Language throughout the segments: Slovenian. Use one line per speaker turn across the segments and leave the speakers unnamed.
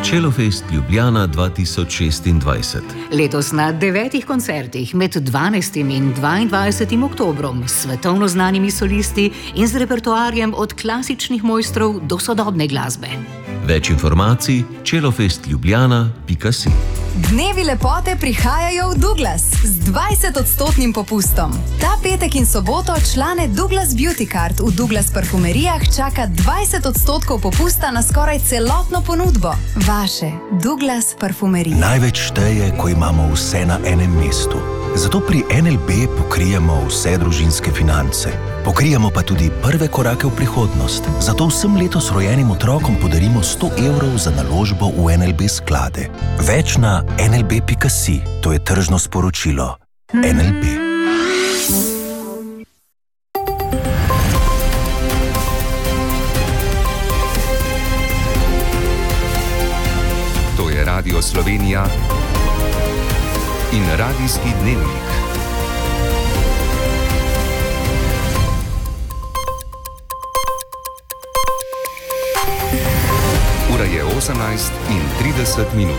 Čelofest Ljubljana 2026.
Letos na 9 koncertih med 12. in 22. oktobrom s svetovno znanimi solisti in z repertoarjem od klasičnih mojstrov do sodobne glasbe.
Več informacij čelofestljubljana.si.
Dnevi lepote prihajajo v Douglas z 20% popustom. Ta petek in soboto člane Douglas Beauty Card v Douglas parfumerijah čaka 20% popusta na skoraj celotno ponudbo. Vaše Douglas parfumerije.
Največ šteje, ko imamo vse na enem mestu. Zato pri NLB pokrijemo vse družinske finance. Pokrijemo pa tudi prve korake v prihodnost. Zato vsem letos rojenim otrokom podarimo 100 evrov za naložbo v NLB sklade. Več na nlb.si. To je tržno sporočilo. NLB.
To je Radio Slovenija in Radijski dnevnik. Ura je 18:30.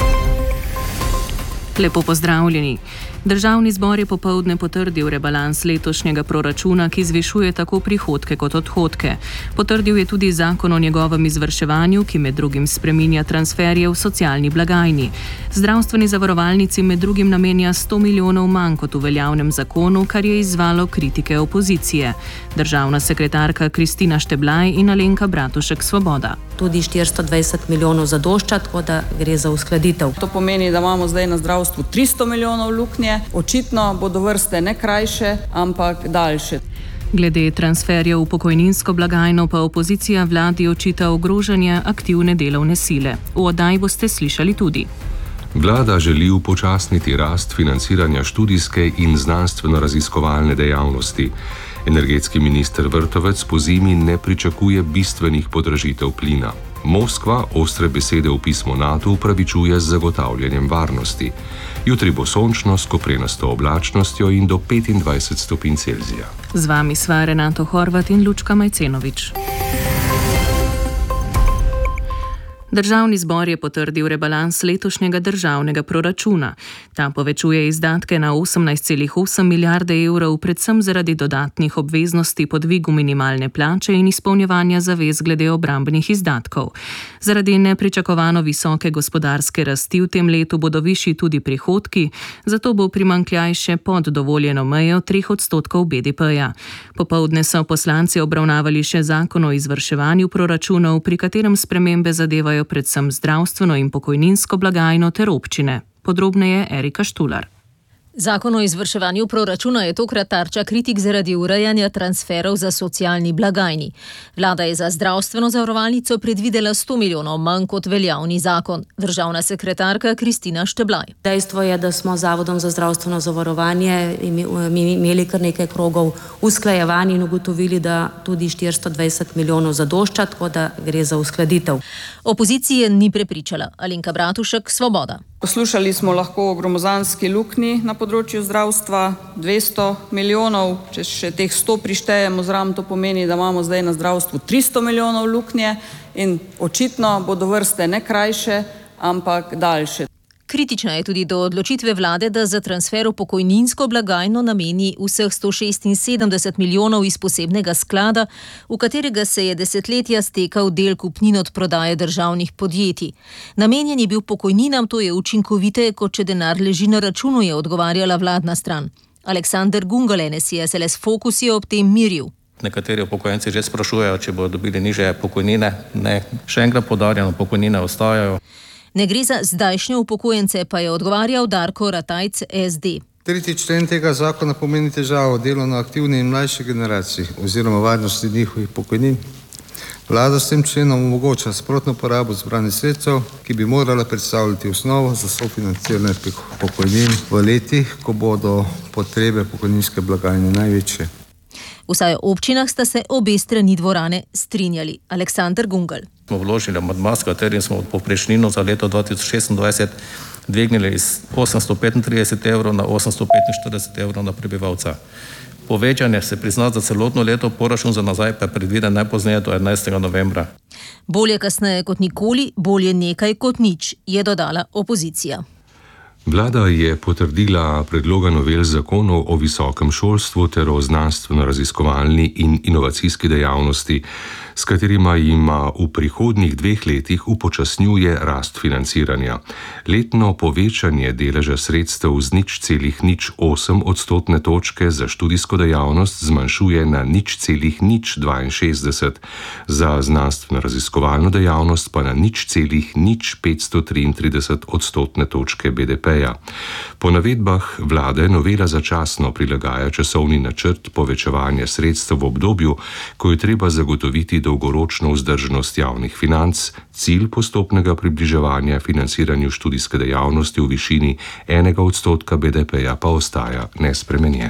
Lepo pozdravljeni. Državni zbor je popoldne potrdil rebalans letošnjega proračuna, ki zvišuje tako prihodke kot odhodke. Potrdil je tudi zakon o njegovem izvrševanju, ki med drugim spreminja transferje v socialni blagajni. Zdravstveni zavarovalnici med drugim namenja 100 milijonov manj kot v veljavnem zakonu, kar je izzvalo kritike opozicije. Državna sekretarka Kristina Šteblaj in Alenka Bratušek Svoboda.
Tudi 420 milijonov zadošča, tako da gre za uskladitev.
To pomeni, da imamo zdaj na zdravstvu 300 milijonov luknje. Očitno bodo vrste ne krajše, ampak daljše.
Glede transferjev v pokojninsko blagajno pa opozicija vladi očita ogrožanje aktivne delovne sile. V oddaji boste slišali tudi.
Vlada želi upočasniti rast financiranja študijske in znanstveno-raziskovalne dejavnosti. Energetski minister Vrtovec po zimi ne pričakuje bistvenih podražitev plina. Moskva ostre besede v pismo NATO upravičuje z zagotavljanjem varnosti. Jutri bo sončno s koprenasto oblačnostjo in do 25 stopinj Celzija.
Z vami sva Renato Horvat in Lučka Majcenovič. Državni zbor je potrdil rebalans letošnjega državnega proračuna. Ta povečuje izdatke na 18,8 milijarde evrov, predvsem zaradi dodatnih obveznosti po dvigu minimalne plače in izpolnjevanja zavez glede obrambnih izdatkov. Zaradi nepričakovano visoke gospodarske rasti v tem letu bodo višji tudi prihodki, zato bo primanjkljaj še pod dovoljeno mejo 3% BDP-ja. Popoldne so poslanci obravnavali še zakon o izvrševanju proračunov, pri katerem spremembe zadevajo predvsem zdravstveno in pokojninsko blagajno ter občine. Podrobneje Erika Štular.
Zakon o izvrševanju proračuna je tokrat tarča kritik zaradi urejanja transferov za socialni blagajni. Vlada je za zdravstveno zavarovalnico predvidela 100 milijonov manj kot veljavni zakon. Državna sekretarka Kristina Šteblaj.
Dejstvo je, da smo z Zavodom za zdravstveno zavarovanje imeli kar nekaj krogov usklajevanj in ugotovili, da tudi 420 milijonov zadošča, tako da gre za uskladitev.
Opozicije ni prepričala. Alenka Bratušek, Svoboda.
Poslušali smo lahko o gromozanski luknji na področju zdravstva, 200 milijonov, če še teh 100 prištejemo zraven, to pomeni, da imamo zdaj na zdravstvu 300 milijonov luknje in očitno bodo vrste ne krajše, ampak daljše.
Kritična je tudi do odločitve vlade, da za transfer v pokojninsko blagajno nameni vseh 176 milijonov iz posebnega sklada, v katerega se je desetletja stekal del kupnin od prodaje državnih podjetij. Namenjen je bil pokojninam, to je učinkovite, kot če denar leži na računu, je odgovarjala vladna stran. Aleksander Gungal, NSi SLS Fokus, je ob tem miril.
Nekateri upokojenci že sprašujejo, če bodo dobili nižje pokojnine. Ne, še enkrat poudarjeno, pokojnine ostajajo.
Ne gre za zdajšnje upokojence, pa je odgovarjal Darko Ratajc, SD.
3. člen tega zakona pomeni težavo delovno aktivni in mlajši generaciji oziroma varnosti njihovih pokojnin. Vlada s tem členom omogoča sprotno porabo zbranih sredstev, ki bi morala predstavljati osnovo za sofinanciranje pokojnin v letih, ko bodo potrebe pokojninske blagajne največje.
Vsaj v občinah sta se obe strani dvorane strinjali. Aleksander Gungal.
Smo vložili amandma, s katerim smo povprečnino za leto 2026 dvignili iz 835 evrov na 845 evrov na prebivalca. Povečanje se prizna za celotno leto, poračun za nazaj pa je predviden najpozneje do 11. novembra.
Bolje kasneje kot nikoli, bolje nekaj kot nič, je dodala opozicija.
Vlada je potrdila predloga novel zakonov o visokem šolstvu ter o znanstveno-raziskovalni in inovacijski dejavnosti, s katerima jima v prihodnjih 2 letih upočasnjuje rast financiranja. Letno povečanje deleža sredstev z 0,08 odstotne točke za študijsko dejavnost zmanjšuje na 0,062, za znanstveno-raziskovalno dejavnost pa na 0,0533 odstotne točke BDP-ja. Po navedbah vlade novela začasno prilagaja časovni načrt povečevanja sredstev v obdobju, ko je treba zagotoviti dolgoročno vzdržnost javnih financ, cilj postopnega približevanja financiranju študijske dejavnosti v višini 1 odstotka BDP-ja pa ostaja nespremenjen.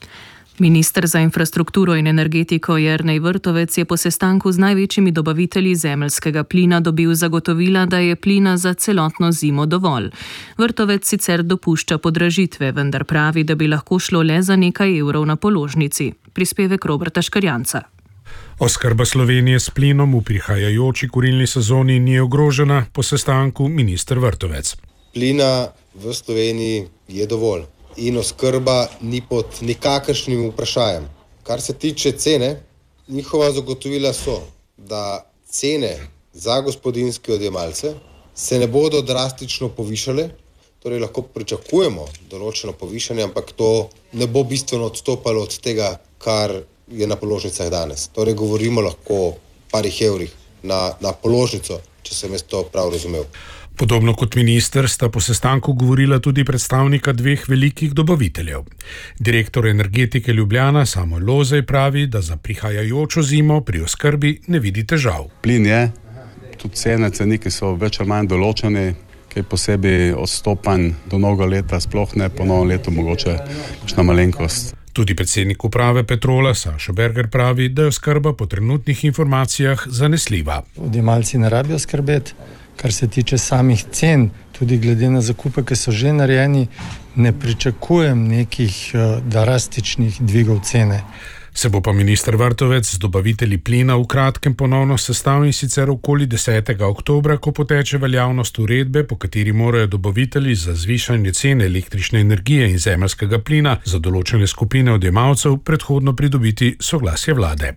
Minister za infrastrukturo in energetiko Jernej Vrtovec je po sestanku z največjimi dobavitelji zemeljskega plina dobil zagotovila, da je plina za celotno zimo dovolj. Vrtovec sicer dopušča podražitve, vendar pravi, da bi lahko šlo le za nekaj evrov na položnici. Prispevek Roberta Škarjanca.
Oskrba Slovenije s plinom v prihajajoči kurilni sezoni ni ogrožena, po sestanku minister Vrtovec.
Plina v Sloveniji je dovolj in oskrba ni pod nikakršnim vprašanjem. Kar se tiče cene, njihova zagotovila so, da cene za gospodinjske odjemalce se ne bodo drastično povišale, torej lahko pričakujemo določeno povišanje, ampak to ne bo bistveno odstopalo od tega, kar je na položnicah danes. Torej govorimo lahko o parih evrih na položnico, če sem jaz to prav razumel.
Podobno kot minister sta po sestanku govorila tudi predstavnika 2 velikih dobaviteljev. Direktor energetike Ljubljana Samo Lozej pravi, da za prihajajočo zimo pri oskrbi ne vidi težav.
Plin je, tudi ceniki so več ali manj določeni, kaj posebej odstopanj do novega leta, sploh ne po novem letu mogoče kakšna malenkost.
Tudi predsednik uprave Petrola Sašo Berger pravi, da je oskrba po trenutnih informacijah zanesljiva.
Odjemalci ne rabijo skrbeti. Kar se tiče samih cen, tudi glede na zakupe, ki so že narejeni, ne pričakujem nekih drastičnih dvigov cene.
Se bo pa minister Vrtovec z dobavitelji plina v kratkem ponovno sestal in sicer okoli 10. oktobra, ko poteče veljavnost uredbe, po kateri morajo dobavitelji za zvišanje cene električne energije in zemeljskega plina za določene skupine odjemalcev predhodno pridobiti soglasje vlade.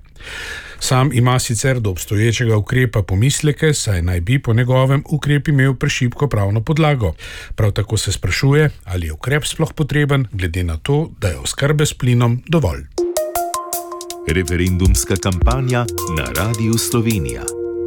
Sam ima sicer do obstoječega ukrepa pomisleke, saj naj bi po njegovem ukrep imel prešibko pravno podlago. Prav tako se sprašuje, ali je ukrep sploh potreben, glede na to, da je oskrbe s plinom dovolj.
Referendumska kampanja na Radiu Slovenija.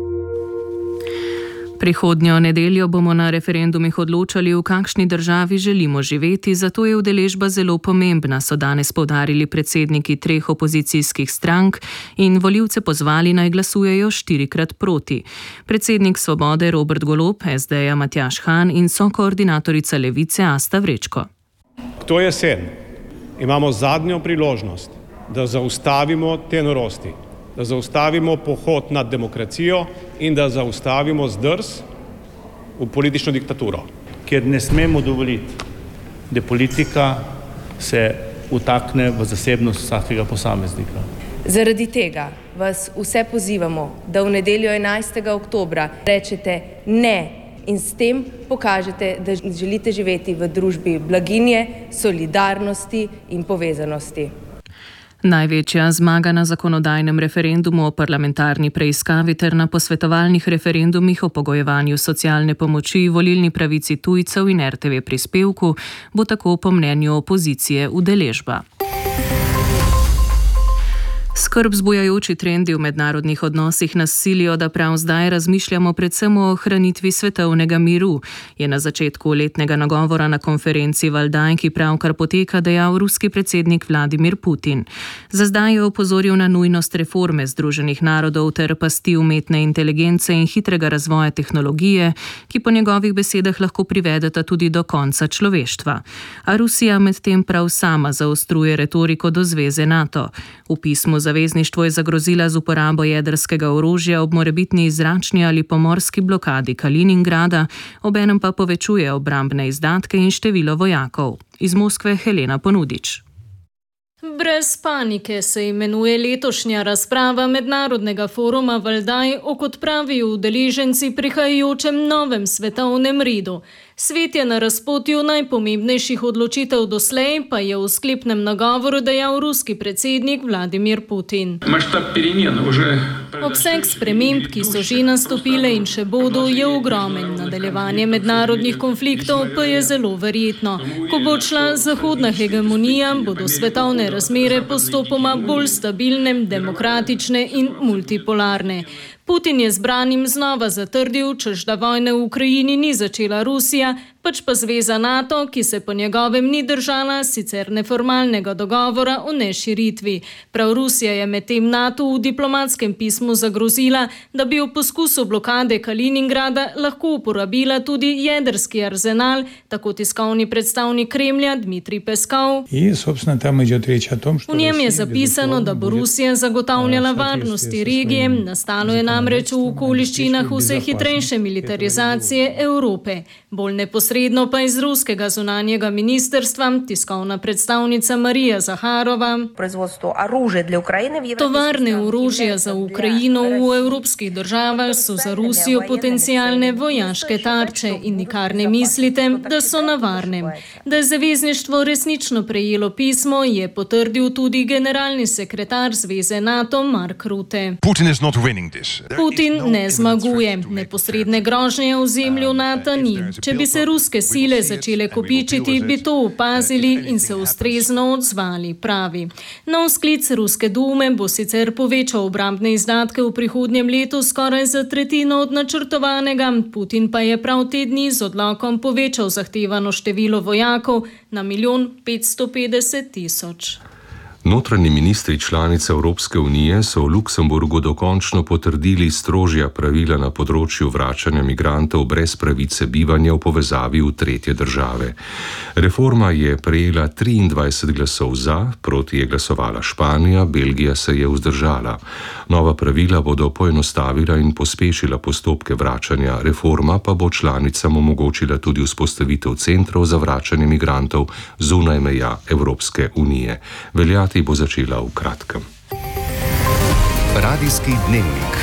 Prihodnjo nedeljo bomo na referendumih odločali, v kakšni državi želimo živeti, zato je udeležba zelo pomembna, so danes poudarili predsedniki 3 opozicijskih strank in volivce pozvali, naj glasujejo 4-krat proti. Predsednik Svobode Robert Golob, SD-ja Matjaž Han in sokoordinatorica Levice Asta Vrečko.
To jesen imamo zadnjo priložnost, da zaustavimo te norosti, da zaustavimo pohod nad demokracijo in da zaustavimo zdrs v politično diktaturo.
Ker ne smemo dovoliti, da politika se vtakne v zasebnost vsakega posameznika.
Zaradi tega vas vse pozivamo, da v nedeljo 11. oktobra rečete ne in s tem pokažete, da želite živeti v družbi blaginje, solidarnosti in povezanosti.
Največja zmaga na zakonodajnem referendumu o parlamentarni preiskavi ter na posvetovalnih referendumih o pogojevanju socialne pomoči, volilni pravici tujcev in RTV prispevku bo tako po mnenju opozicije udeležba. Skrb zbujajoči trendi v mednarodnih odnosih nas silijo, da prav zdaj razmišljamo predvsem o ohranitvi svetovnega miru, je na začetku letnega nagovora na konferenci Valdaj, ki pravkar poteka, dejal ruski predsednik Vladimir Putin. Za zdaj je opozoril na nujnost reforme Združenih narodov ter pasti umetne inteligence in hitrega razvoja tehnologije, ki po njegovih besedah lahko privedeta tudi do konca človeštva. A Rusija medtem prav sama zaostruje retoriko do zveze NATO. V pismu zavezništvo je zagrozila z uporabo jedrskega orožja ob morebitni zračni ali pomorski blokadi Kaliningrada, obenem pa povečuje obrambne izdatke in število vojakov. Iz Moskve Helena Ponudič.
Brez panike se imenuje letošnja razprava Mednarodnega foruma Valdaj o, kot pravijo udeleženci, prihajajočem novem svetovnem redu. Svet je na razpotju najpomembnejših odločitev doslej, pa je v sklepnem nagovoru dejal ruski predsednik Vladimir Putin. Obseg sprememb, ki so že nastopile in še bodo, je ogromen. Nadaljevanje mednarodnih konfliktov pa je zelo verjetno. Ko bo odšla zahodna hegemonija, bodo svetovne razmere postopoma bolj stabilne, demokratične in multipolarne. Putin je zbranim znova zatrdil, češ da vojne v Ukrajini ni začela Rusija, pač pa zveza NATO, ki se po njegovem ni držala sicer neformalnega dogovora o neširitvi. Prav Rusija je medtem NATO v diplomatskem pismu zagrozila, da bi v poskusu blokade Kaliningrada lahko uporabila tudi jedrski arzenal, tako tiskovni predstavnik Kremlja Dmitrij Peskov. V njem je zapisano, da bo Rusija zagotavljala varnosti regije, nastalo je namreč v okoliščinah vse hitrejše militarizacije Evrope. Bolj neposredno pa iz ruskega zunanjega ministrstva tiskovna predstavnica Marija Zaharova. Tovarne orožja za Ukrajino v evropskih državah so za Rusijo potencialne vojaške tarče in nikar ne mislite, da so na varnem. Da je zavezništvo resnično prejelo pismo, je potrdil tudi generalni sekretar Zveze NATO Mark Rutte. Putin ne zmaguje. Neposredne grožnje v ozemlju NATO ni. Če bi se ruske sile začele kopičiti, bi to opazili in se ustrezno odzvali, pravi. Nov sklic ruske dume bo sicer povečal obrambne izdatke v prihodnjem letu skoraj za tretjino od načrtovanega. Putin pa je prav te dni z odlokom povečal zahtevano število vojakov na 1.550.000.
Notranji ministri članic Evropske unije so v Luksemburgu dokončno potrdili strožja pravila na področju vračanja migrantov brez pravice bivanja v povezavi v tretje države. Reforma je prejela 23 glasov za, proti je glasovala Španija, Belgija se je vzdržala. Nova pravila bodo poenostavila in pospešila postopke vračanja, reforma pa bo članicam omogočila tudi vzpostavitev centrov za vračanje migrantov zunaj meja Evropske unije. Bo začela v kratkem.
Radijski dnevnik.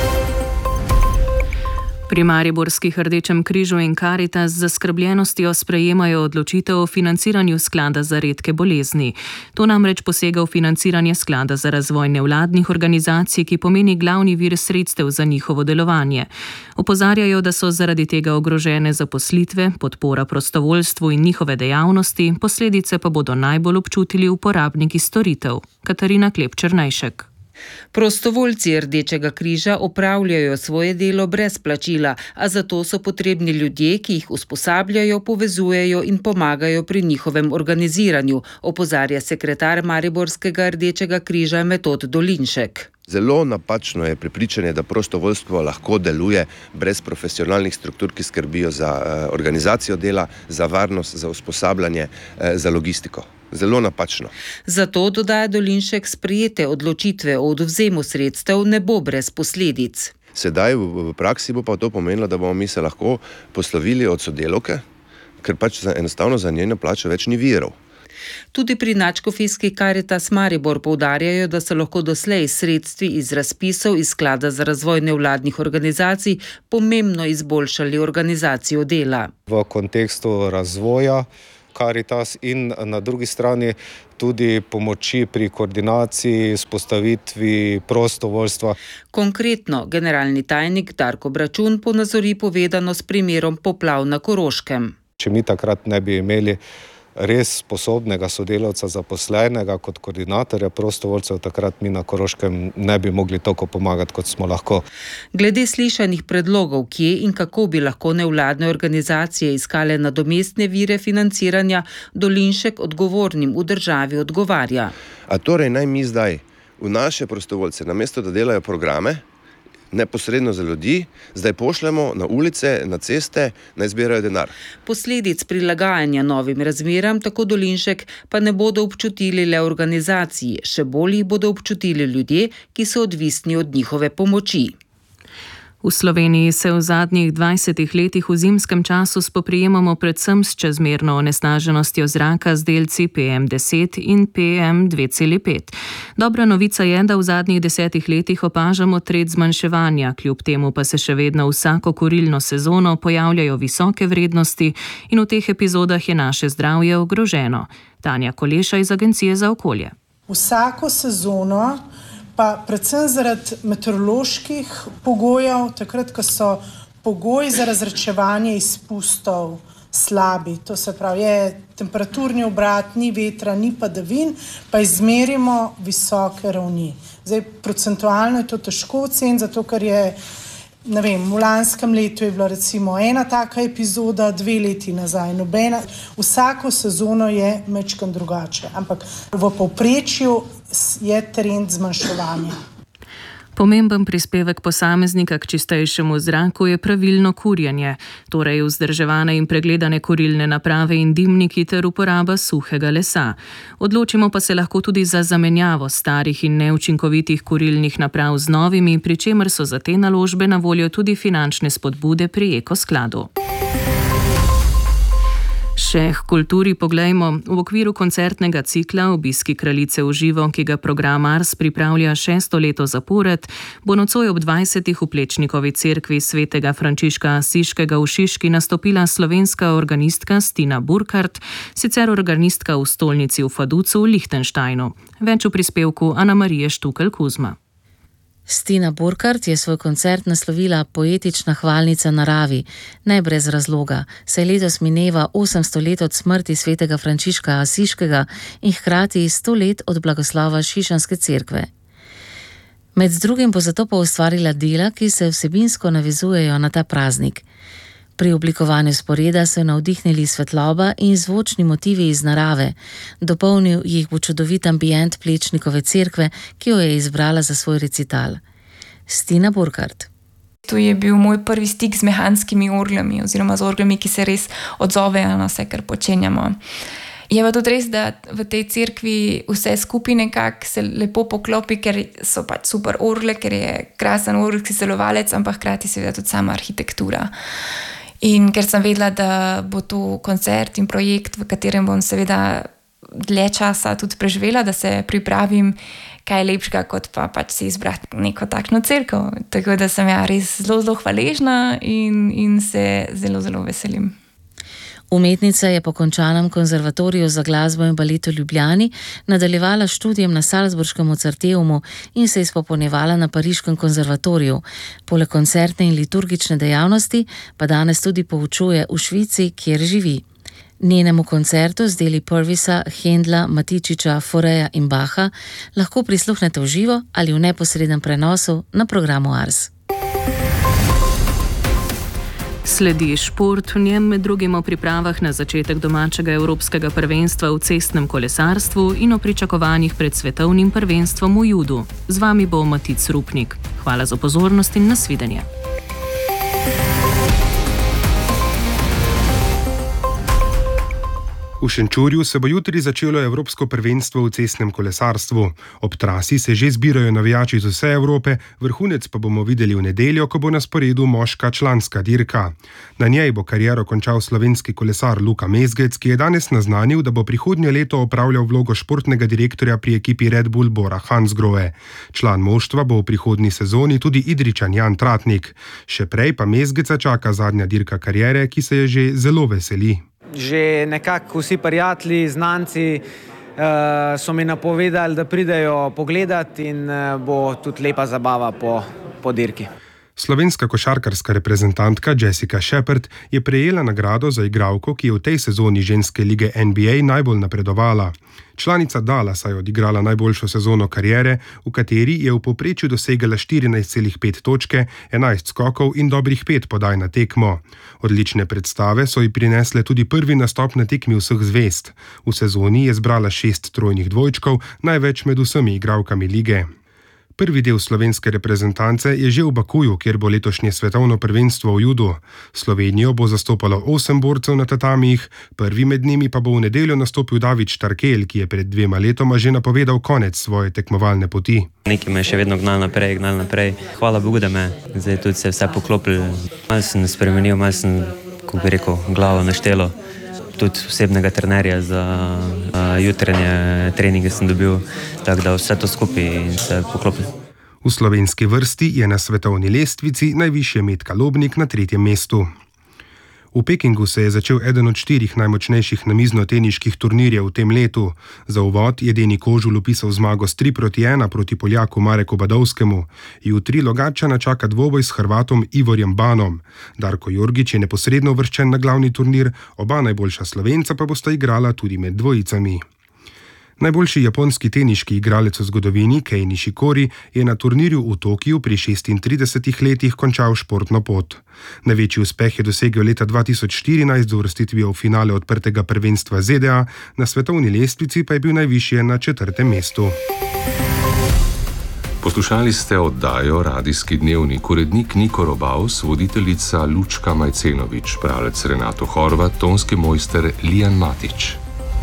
Pri Mariborskih Rdečem križu in Karitas z zaskrbljenostjo sprejemajo odločitev o financiranju sklada za redke bolezni. To namreč posega v financiranje sklada za razvoj nevladnih organizacij, ki pomeni glavni vir sredstev za njihovo delovanje. Opozarjajo, da so zaradi tega ogrožene zaposlitve, podpora prostovoljstvu in njihove dejavnosti, posledice pa bodo najbolj občutili uporabniki storitev. Katarina Klep-Černejšek.
Prostovoljci Rdečega križa opravljajo svoje delo brez plačila, a zato so potrebni ljudje, ki jih usposabljajo, povezujejo in pomagajo pri njihovem organiziranju, opozarja sekretar Mariborskega Rdečega križa Metod Dolinšek.
Zelo napačno je prepričanje, da prostovoljstvo lahko deluje brez profesionalnih struktur, ki skrbijo za organizacijo dela, za varnost, za usposabljanje, za logistiko. Zelo napačno.
Zato, dodaja Dolinšek, sprejete odločitve o odvzemu sredstev ne bo brez posledic.
Sedaj v praksi bo pa to pomenilo, da bomo mi se lahko poslovili od sodelavke, ker pač enostavno za njeno plačo več ni virov.
Tudi pri nadškofijski Karitas Maribor poudarjajo, da so lahko doslej sredstvi iz razpisov iz sklada za razvoj nevladnih organizacij pomembno izboljšali organizacijo dela.
V kontekstu razvoja Karitas in na drugi strani tudi pomoči pri koordinaciji, vzpostavitvi prostovoljstva.
Konkretno, generalni tajnik Darko Bračun ponazori povedano s primerom poplav na Koroškem.
Če mi takrat ne bi imeli res sposobnega sodelavca zaposlenega kot koordinatorja prostovoljcev, takrat mi na Koroškem ne bi mogli toliko pomagati, kot smo lahko.
Glede slišanih predlogov, kje in kako bi lahko nevladne organizacije iskale nadomestne vire financiranja, Dolinšek odgovornim v državi odgovarja.
A torej naj mi zdaj v naše prostovoljce, namesto da delajo programe, neposredno za ljudi, zdaj pošljemo na ulice, na ceste, naj zbirajo denar.
Posledic prilagajanja novim razmeram, tako Dolinšek, pa ne bodo občutili le organizaciji, še bolj jih bodo občutili ljudje, ki so odvisni od njihove pomoči.
V Sloveniji se v zadnjih 20 letih v zimskem času spoprijemamo predvsem s čezmerno onesnaženostjo zraka z delci PM10 in PM2,5. Dobra novica je, da v zadnjih 10 letih opažamo trend zmanjševanja, kljub temu pa se še vedno vsako kurilno sezono pojavljajo visoke vrednosti in v teh epizodah je naše zdravje ogroženo. Tanja Koleša iz Agencije za okolje.
Vsako sezono pa predvsem zaradi meteoroloških pogojev, takrat, ko so pogoji za razrečevanje izpustov slabi, to se pravi, je temperaturni obrat, ni vetra, ni padavin, pa izmerimo visoke ravni. Zdaj, procentualno je to težko oceniti, zato ker je, ne vem, v lanskem letu je bila recimo ena taka epizoda, 2 leti nazaj, nobena. Vsako sezono je majčkeno drugače, ampak v povprečju je trend zmanjševanja.
Pomemben prispevek posameznika k čistejšemu zraku je pravilno kurjenje, torej vzdrževane in pregledane kurilne naprave in dimniki ter uporaba suhega lesa. Odločimo pa se lahko tudi za zamenjavo starih in neučinkovitih kurilnih naprav z novimi, pri čemer so za te naložbe na voljo tudi finančne spodbude pri ekoskladu. Še k kulturi poglejmo. V okviru koncertnega cikla Obiski kraljice v živo, ki ga program Ars pripravlja 6. leto zapored, bo nocoj ob 20. v Plečnikovi cerkvi svetega Frančiška Asiškega v Šiški nastopila slovenska organistka Stina Burkart, sicer organistka v stolnici v Faducu v Lichtensteinu. Več v prispevku Ana Marije Štukelj-Kuzma.
Stina Burkart je svoj koncert naslovila Poetična hvalnica naravi, ne brez razloga, saj letos mineva 800 let od smrti svetega Frančiška Asiškega in hkrati 100 let od blagoslova Šišanske cerkve. Med drugim bo zato pa ustvarila dela, ki se vsebinsko navezujejo na ta praznik. Pri oblikovanju sporeda so navdihnili svetloba in zvočni motivi iz narave. Dopolnil jih bo čudovit ambient Plečnikove cerkve, ki jo je izbrala za svoj recital. Stina Burkart.
To je bil moj prvi stik z mehanskimi orglami oziroma z orglami, ki se res odzovejo na vse, kar počenjamo. Je pa tudi res, da v tej cerkvi vse skupaj nekako se lepo poklopi, ker so pač super orgle, ker je krasen orgelski izdelovalec, ampak hkrati seveda tudi sama arhitektura. In ker sem vedela, da bo to koncert in projekt, v katerem bom seveda dlje časa tudi preživela, da se pripravim, kaj lepšega, kot pa pač si izbrati neko takšno cerkev. Tako da sem res zelo, zelo hvaležna in se zelo, zelo veselim.
Umetnica je po končanem konzervatoriju za glasbo in balet v Ljubljani nadaljevala študijem na Salzburškem Mozarteumu in se izpopolnjevala na Pariškem konzervatoriju. Poleg koncertne in liturgične dejavnosti pa danes tudi poučuje v Švici, kjer živi. Njenemu koncertu z deli Purvisa, Hendla, Matičiča, Foreja in Bacha lahko prisluhnete v živo ali v neposrednem prenosu na programu Ars.
Sledi šport, v njem med drugim o pripravah na začetek domačega evropskega prvenstva v cestnem kolesarstvu in o pričakovanjih pred svetovnim prvenstvom v judu. Z vami bo Matic Rupnik. Hvala za pozornost in nasvidenje.
V Šenčurju se bo jutri začelo Evropsko prvenstvo v cestnem kolesarstvu. Ob trasi se že zbirajo navijači iz vse Evrope, vrhunec pa bomo videli v nedeljo, ko bo na sporedu moška članska dirka. Na njej bo kariero končal slovenski kolesar Luka Mezgec, ki je danes naznanil, da bo prihodnje leto opravljal vlogo športnega direktorja pri ekipi Red Bull Bora Hansgrohe. Član moštva bo v prihodnji sezoni tudi Idričan Jan Tratnik. Še prej pa Mezgeca čaka zadnja dirka kariere, ki se je že zelo veseli.
Že nekako vsi prijatelji, znanci so mi napovedali, da pridejo pogledat in bo tudi lepa zabava po dirki.
Slovenska košarkarska reprezentantka Jessica Shepard je prejela nagrado za igralko, ki je v tej sezoni ženske lige NBA najbolj napredovala. Članica Dallasa je odigrala najboljšo sezono kariere, v kateri je v povprečju dosegala 14,5 točke, 11 skokov in dobrih 5 podaj na tekmo. Odlične predstave so ji prinesle tudi prvi nastop na tekmi vseh zvezd. V sezoni je zbrala 6 trojnih dvojčkov, največ med vsemi igralkami lige. Prvi del slovenske reprezentance je že v Bakuju, kjer bo letošnje svetovno prvenstvo v judu. Slovenijo bo zastopalo 8 borcev na tatamijih, prvi med njimi pa bo v nedeljo nastopil David Štarkel, ki je pred 2 letoma že napovedal konec svoje tekmovalne poti.
Nekaj me še vedno gnal naprej. Hvala Bogu, da me zdaj tudi se vse poklopil. Malo sem spremenil, malo sem, kako bi rekel, glavo naštelo. Tudi osebnega trenerja za jutranje treninge sem dobil, tako da vse to skupaj in se poklopil.
V slovenski vrsti je na svetovni lestvici najvišje Metka Lobnik na 3. mestu. V Pekingu se je začel eden od 4 najmočnejših namiznoteniških turnirjev v tem letu. Za uvod je Deni Kožul upisal zmago s 3-1 proti Poljaku Mareku Badovskemu. Jutri Logatčana čaka dvoboj s Hrvatom Ivorjem Banom. Darko Jorgić je neposredno uvrščen na glavni turnir, oba najboljša Slovenca pa bosta igrala tudi med dvojicami. Najboljši japonski teniški igralec v zgodovini, Kei Nishikori, je na turnirju v Tokiju pri 36 letih končal športno pot. Največji uspeh je dosegel leta 2014 z uvrstitvijo v finale odprtega prvenstva ZDA, na svetovni lestvici pa je bil najvišje na 4. mestu.
Poslušali ste oddajo Radijski dnevnik, urednik Niko Robaus, voditeljica Lučka Majcenović, pravlec Renato Horvat, tonski mojster Lijan Matić.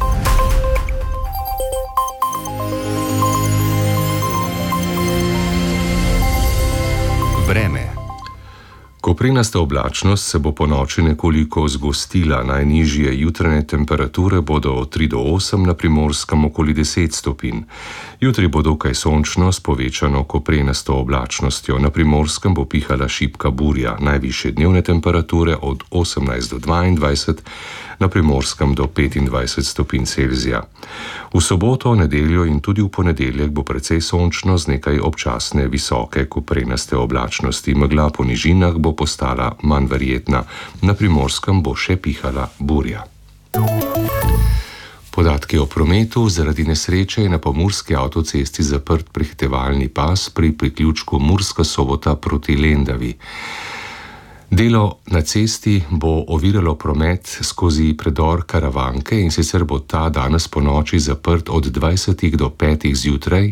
Vreme.
Koprenasta oblačnost se bo ponoči nekoliko zgostila, najnižje jutranje temperature bodo od 3 do 8, na Primorskem okoli 10 stopinj. Jutri bo dokaj sončno s povečano koprenasto oblačnostjo, na Primorskem bo pihala šibka burja, najvišje dnevne temperature od 18 do 22, na Primorskem do 25 stopinj Celzija. V soboto, nedeljo in tudi v ponedeljek bo precej sončno z nekaj občasne visoke koprenaste oblačnosti, megla po nižinah bo postala manj verjetna, na Primorskem bo še pihala burja. Podatki o prometu: zaradi nesreče je na pomurski avtocesti zaprt prehitevalni pas pri priključku Murska Sobota proti Lendavi. Delo na cesti bo oviralo promet skozi predor Karavanke, in sicer bo ta danes ponoči zaprt od 20 do 5 zjutraj.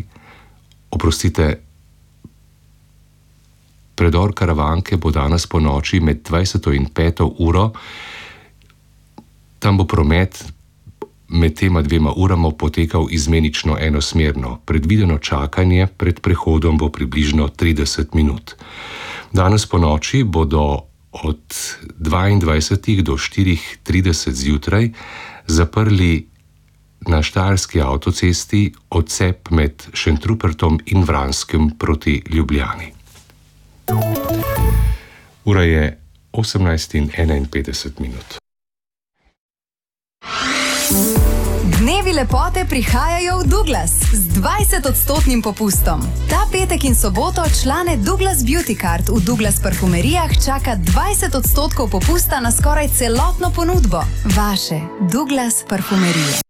Predor Karavanke bo danes ponoči med 20 in 5 uro. Tam bo promet med tema 2 urama potekal izmenično enosmerno. Predvideno čakanje pred prehodom bo približno 30 minut. Danes ponoči bodo od 22 do 4:30 zjutraj zaprli na štajerski avtocesti odcep med Šentrupertom in Vranskem proti Ljubljani. Ura je 18:51.
Dnevi lepote prihajajo v Douglas z 20% popustom. Ta petek in soboto člane Douglas Beauty Card v Douglas parfumerijah čaka 20% popusta na skoraj celotno ponudbo. Vaše Douglas parfumerije.